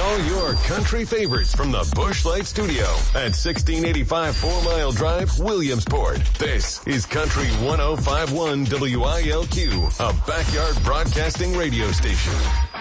all your country favorites from the Busch Light Studio at 1685 4 Mile Drive, Williamsport. This is Country 105.1 WILQ, a backyard broadcasting radio station.